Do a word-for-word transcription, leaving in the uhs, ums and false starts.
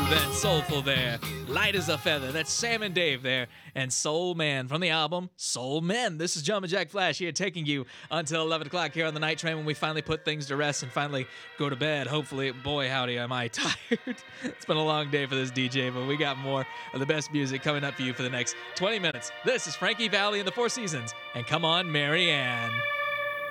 and soulful there. Light as a feather. That's Sam and Dave there. And Soul Man from the album Soul Men. This is Jumpin' Jack Flash here taking you until eleven o'clock here on the night train when we finally put things to rest and finally go to bed. Hopefully, boy, howdy, am I tired. It's been a long day for this D J, but we got more of the best music coming up for you for the next twenty minutes. This is Frankie Valli and the Four Seasons. And come on, Mary Ann.